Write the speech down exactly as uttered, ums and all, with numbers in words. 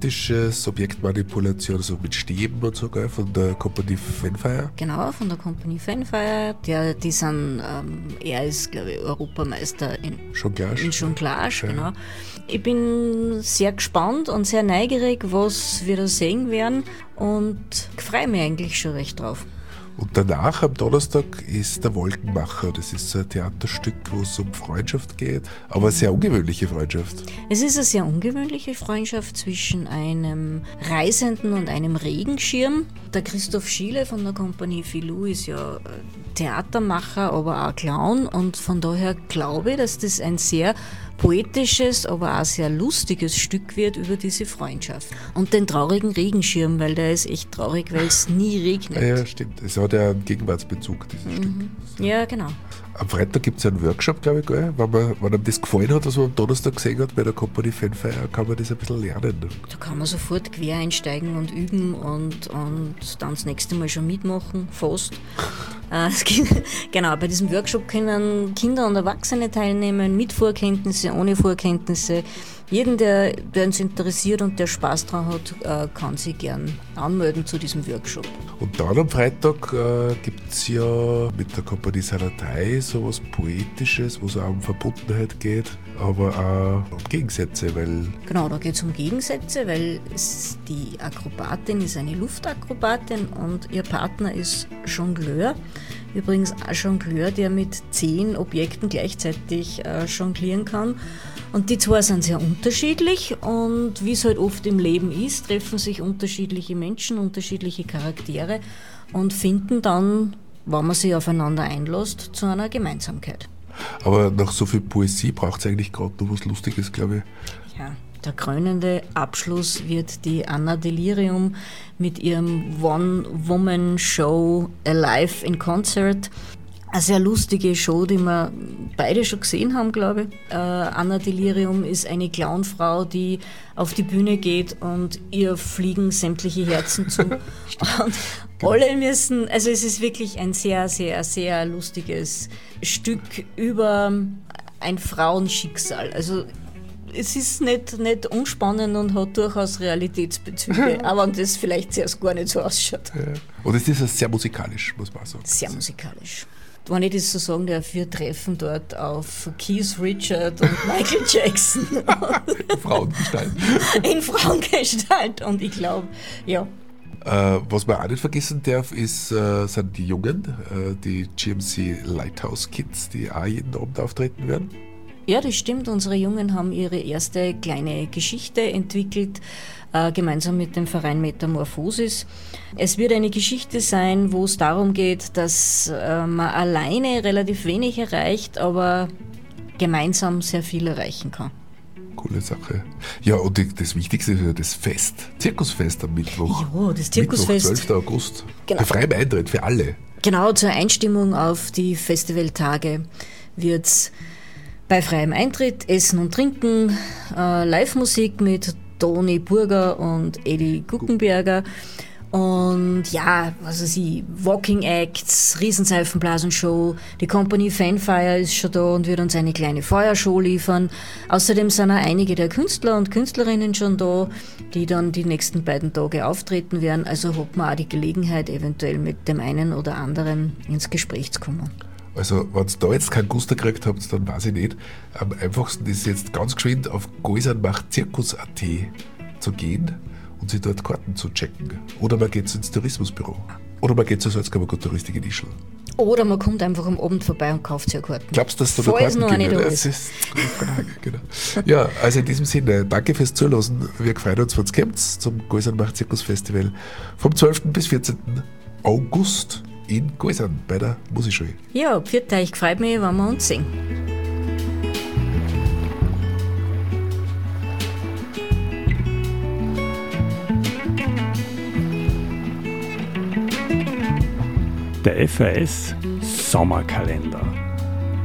poetisches Objektmanipulation, so mit Stäben und so, gell, von der Company Fanfire. Genau, von der Company Fanfire. Der, die sind, ähm, er ist, glaube ich, Europameister in Jonglage. In Jonglage, ja. Genau. Ich bin sehr gespannt und sehr neugierig, was wir da sehen werden und freue mich eigentlich schon recht drauf. Und danach, am Donnerstag, ist der Wolkenmacher. Das ist so ein Theaterstück, wo es um Freundschaft geht, aber eine sehr ungewöhnliche Freundschaft. Es ist eine sehr ungewöhnliche Freundschaft zwischen einem Reisenden und einem Regenschirm. Der Christoph Schiele von der Compagnie Filou ist ja Theatermacher, aber auch Clown. Und von daher glaube ich, dass das ein sehr poetisches, aber auch sehr lustiges Stück wird über diese Freundschaft. Und den traurigen Regenschirm, weil der ist echt traurig, weil es nie regnet. Ja, stimmt. Es hat ja einen Gegenwartsbezug, dieses Mhm. Stück. Ja, genau. Am Freitag gibt es einen Workshop, glaube ich, gell? Wenn, man, wenn einem das gefallen hat, was man am Donnerstag gesehen hat bei der Company Fanfire, kann man das ein bisschen lernen. Da kann man sofort quer einsteigen und üben und, und dann das nächste Mal schon mitmachen, fast. Äh, es gibt, genau, bei diesem Workshop können Kinder und Erwachsene teilnehmen, mit Vorkenntnisse, ohne Vorkenntnisse. Jeden, der, der uns interessiert und der Spaß dran hat, äh, kann sich gern anmelden zu diesem Workshop. Und dann am Freitag äh, gibt es ja mit der Compagnie Salatei so was Poetisches, wo es auch um Verbundenheit geht, aber auch um Gegensätze, weil... Genau, da geht es um Gegensätze, weil es, die Akrobatin ist eine Luftakrobatin und ihr Partner ist Jongleur. Übrigens ein Jongleur, der mit zehn Objekten gleichzeitig äh, jonglieren kann. Und die zwei sind sehr unterschiedlich und wie es halt oft im Leben ist, treffen sich unterschiedliche Menschen, unterschiedliche Charaktere und finden dann, wenn man sich aufeinander einlässt, zu einer Gemeinsamkeit. Aber nach so viel Poesie braucht es eigentlich gerade noch was Lustiges, glaube ich. Ja, der krönende Abschluss wird die Anna Delirium mit ihrem One-Woman-Show Alive in Concert. Eine sehr lustige Show, die wir beide schon gesehen haben, glaube ich. Äh, Anna Delirium ist eine Clownfrau, die auf die Bühne geht und ihr fliegen sämtliche Herzen zu. Und alle müssen, also es ist wirklich ein sehr, sehr, sehr lustiges Stück über ein Frauenschicksal. Also es ist nicht, nicht unspannend und hat durchaus Realitätsbezüge, aber das vielleicht zuerst gar nicht so ausschaut. Ja. Und es ist sehr musikalisch, muss man sagen. Sehr musikalisch. Wenn ich das so sagen darf, wir treffen dort auf Keith Richard und Michael Jackson. In Frauengestalt. In Frauengestalt. Und ich glaube, ja. Äh, was man auch nicht vergessen darf, ist, äh, sind die Jungen, äh, die G M C Lighthouse Kids, die auch jeden Abend auftreten werden. Ja, das stimmt. Unsere Jungen haben ihre erste kleine Geschichte entwickelt, äh, gemeinsam mit dem Verein Metamorphosis. Es wird eine Geschichte sein, wo es darum geht, dass äh, man alleine relativ wenig erreicht, aber gemeinsam sehr viel erreichen kann. Coole Sache. Ja, und die, das Wichtigste ist ja das Fest, Zirkusfest am Mittwoch. Ja, das Zirkusfest. Mittwoch, zwölften August. Genau. Bei freiem Eintritt für alle. Genau, zur Einstimmung auf die Festivaltage wird es bei freiem Eintritt Essen und Trinken, äh, Live-Musik mit Toni Burger und Eddie Guckenberger und ja, was weiß ich, Walking Acts, Riesenseifenblasenshow, die Company Fanfire ist schon da und wird uns eine kleine Feuershow liefern. Außerdem sind auch einige der Künstler und Künstlerinnen schon da, die dann die nächsten beiden Tage auftreten werden. Also hat man auch die Gelegenheit, eventuell mit dem einen oder anderen ins Gespräch zu kommen. Also, wenn ihr da jetzt keinen Guster gekriegt habt, dann weiß ich nicht. Am einfachsten ist jetzt ganz geschwind auf goisernmachtzirkus punkt at zu gehen und sich dort Karten zu checken. Oder man geht ins Tourismusbüro. Oder man geht zur Salzkammer Touristik in Ischl. Oder man kommt einfach am Abend vorbei und kauft sich Karten. Glaubst du, dass da noch Falls Karten noch eine gibt? da Das ist. ist die Frage, genau. Ja, also in diesem Sinne, danke fürs Zuhören. Wir freuen uns, wenn ihr kommt zum Goisernmacht Festival vom zwölften bis vierzehnten August in Goisern bei der Musikschule. Ja, pfiat euch, freut mich, wenn wir uns sehen. Der F A S Sommerkalender.